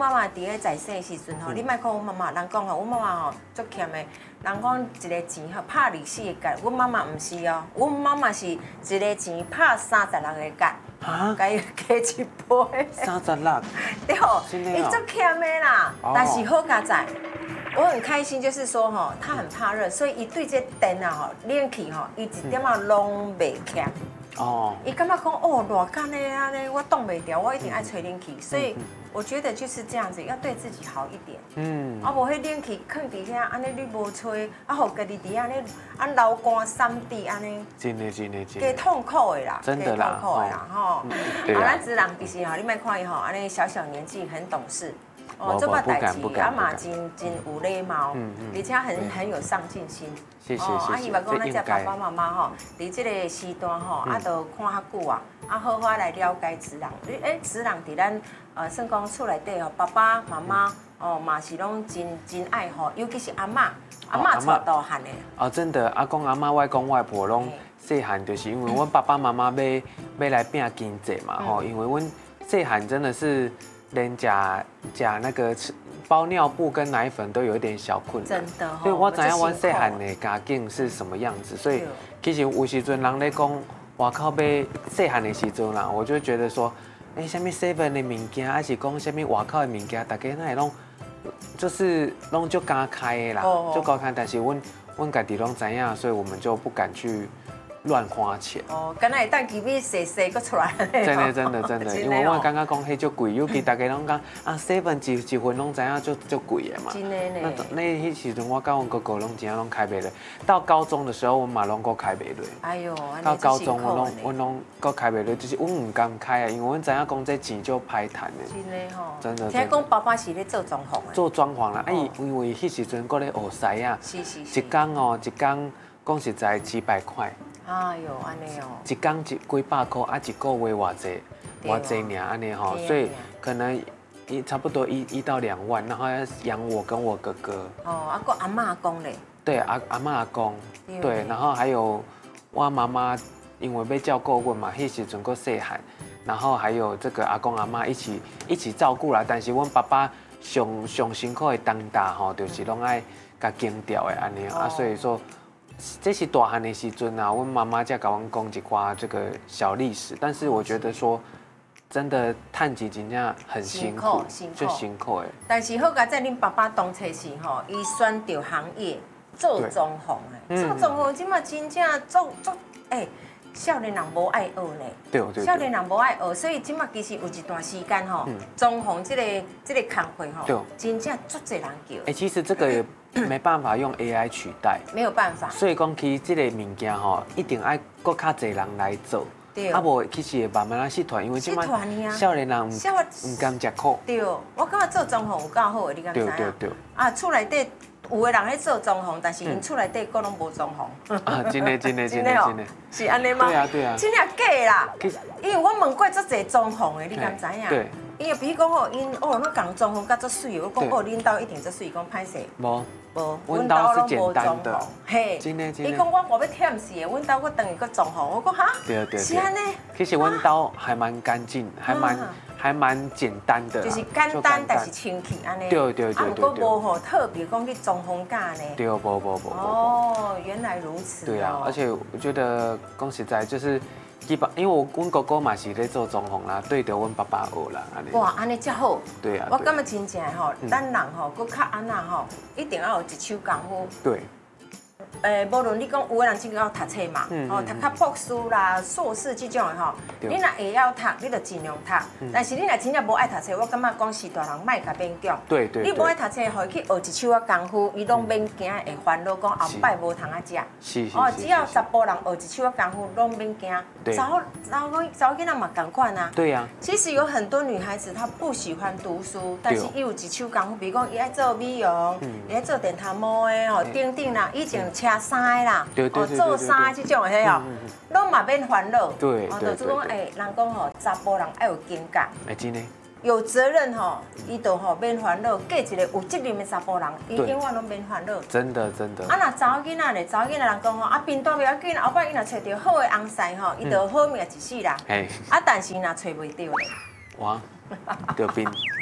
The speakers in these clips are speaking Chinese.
妈妈伫咧在生的时阵吼，你莫讲阮妈妈，人讲吼，阮妈妈吼足欠的，人讲一个钱吼拍20的角，阮妈妈唔是哦，阮妈妈是一个钱拍36个角。 啊， 加加一杯 36， 对，伊足欠的啦，但是好佳在，我很开心，就是说吼，他很怕热，所以伊对这电啊吼冷气吼，伊一点仔拢袂欠。哦，伊感觉讲哦，热干的啊呢，我冻袂掉，我一定爱吹冷气，所以我觉得就是这样子，要对自己好一点。啊，无迄冷气放伫遐，安尼你无吹，啊，互家己伫安尼啊流汗三滴安尼， 真的， 加痛苦的啦， 真的啦， 痛苦的啦，吼。啊，咱职人其实吼，你莫看伊吼，安尼小小年纪很懂事。哦，做把代志，啊嘛真有礼貌，而且很有上进心。 谢谢。 啊，希望讲咱这爸爸妈妈吼，伫这个时段吼，啊，都看较久啊，啊，好好来了解职人。职人伫咱算讲厝内底吼，爸爸妈妈哦嘛是拢真爱吼，尤其是阿嬷带大汉的。 哦，真的，阿公阿嬷、外公外婆拢细汉，就是因为阮爸爸妈妈要来拼经济嘛吼，因为阮细汉真的是。连假那个包尿布跟奶粉都有一点小困难， 真的。 所以我知影阮细汉的家境是什么样子，所以其实有时阵人咧讲外口买细汉的时阵啦，我就觉得说，什么 7的物件，还是讲什么外口的物件，大家那会拢就是拢就敢开的啦，就敢开，但是阮家己拢知影，所以我们就不敢去。乱花钱哦，敢若会当期米细个出来。 真的，因为我刚刚讲迄就贵，尤其大家拢讲啊，7一份拢知影就贵的嘛。 真的呢。 那迄时阵我跟阮哥哥拢真正拢开袂落，到高中的时候我嘛拢够开袂落。 哎呦， 到高中我拢够开袂落，就是阮唔敢开啊，因为阮知影讲这钱就歹赚的。 真的吼。 真的。 听讲爸爸是咧做装潢的。 做装潢啦，因为迄时阵搁咧学师啊。 是。 一工讲实在几百块。 哎呦，安尼哦， 一工几百块啊，一个月偌济尔安尼吼，所以可能差不多1到2万，然后要养我跟我哥哥。 哦，啊个阿嬷公嘞。对， 阿嬷阿公，对，然后还有我妈妈，因为要照顾阮嘛，迄时阵够细汉，然后还有这个阿公阿嬷一起照顾啦。但是阮爸爸上辛苦的当大吼，就是拢爱甲经调的安尼啊，所以说。这是大汉的时阵啊，阮妈妈才甲阮讲一寡这个小历史，但是我觉得说，真的趁钱真正很辛苦，就辛苦诶。 但是好佳在恁爸爸当初是吼，伊选择行业做装潢诶，做装潢即马真正做少年人无爱学呢。 对。 少年人无爱学，所以即马其实有一段时间吼，装潢这个工课吼，真正足侪人叫。 其实这个也没办法用 AI 取代， 没有办法。 所以讲，其实这个物件吼，一定爱搁较侪人来做。对。啊无，其实会慢慢失传，因为即摆少年人唔甘食苦。 对，我感觉做装潢有够好诶，你敢知影？ 对。 啊，厝内底有个人咧做装潢，但是因厝内底佫拢无装潢。 啊，真的。 是安尼吗？ 对啊。 真正假啦？因为我问过足侪装潢诶，你敢知影？ 对。 因为比如讲吼，因那讲装潢甲足水，我讲恁兜一定足水，讲歹势。 无， 阮兜拢无装潢。 嘿，真的。 伊讲我要忝死的，阮兜我等于佫装潢，我讲哈。 对。 是安尼。 其实阮兜还蛮干净，还蛮简单的。 就是简单，但是清气安尼。 对。 啊，不过无吼特别讲去装潢架呢。 对，无。 哦，原来如此。 对啊，而且我觉得讲实在就是。因为阮哥哥嘛是咧做装潢啦，对着阮爸爸学啦，安尼。 哇，安尼才好。 对啊。 我感觉真正吼，咱人吼，佫较安那吼，一定要有一手功夫。 对。 无论你讲有个人真要读册嘛，读较博士啦、硕士这种的吼，你若会晓读，你就尽量读。但是你若真正无爱读册，我感觉讲是大人莫甲勉强。 对。 你无爱读册，互伊去学一手啊功夫，伊拢免惊会烦恼，讲后摆无通啊食。 是。 只要10甫人学一手啊功夫，拢免惊。查某囡仔嘛同款啊。 对呀。 其实有很多女孩子她不喜欢读书，但是伊有一手功夫，比如讲伊爱做美容，伊爱做电头毛的吼，等啦，以前车衫的啦，做衫这种的迄哦，拢嘛免烦恼。 对。 就是讲人讲吼，查甫人爱有境界。 真的。 有责任吼，伊就吼免烦恼，嫁一个有责任的查甫人，伊永远拢免烦恼。 真的。 啊，若查某囡仔咧，查某囡仔人讲吼，边段袂要紧，后摆伊若找到好的翁婿吼，伊就好命一世啦。啊，但是若找袂到咧， 哇，得病。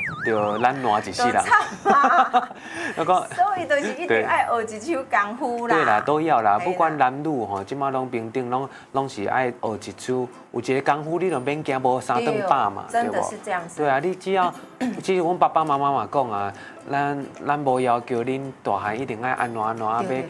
就咱烂一世啦。 那个，所以就是一定爱学一手功夫啦。 对啦，都要啦，不管男女吼，即马拢平等，拢是爱学一手。有一个功夫，你就免惊无三顿饱嘛， 真的是这样子。 对啊，你只要，其实阮爸爸妈妈嘛讲啊，咱无要求恁大汉一定爱安怎，